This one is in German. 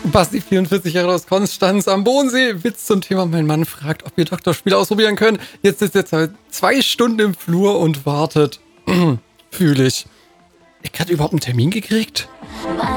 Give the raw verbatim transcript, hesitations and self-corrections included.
Basti, vierundvierzig Jahre aus Konstanz am Bodensee. Witz zum Thema, mein Mann fragt, ob wir Doktorspiele ausprobieren können. Jetzt ist er seit zwei Stunden im Flur und wartet. Fühle ich. Ich hatte überhaupt einen Termin gekriegt?